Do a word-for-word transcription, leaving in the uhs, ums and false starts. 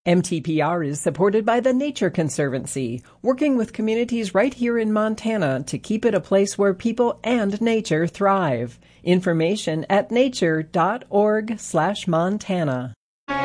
M T P R is supported by the Nature Conservancy, working with communities right here in Montana to keep it a place where people and nature thrive. Information at nature dot org slash Montana.